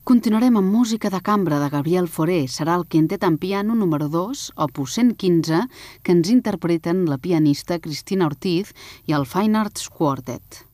Continuarem amb música de cambra de Gabriel Fauré. Serà el quintet en piano número 2, opus 115, que ens interpreten la pianista Cristina Ortiz i el Fine Arts Quartet.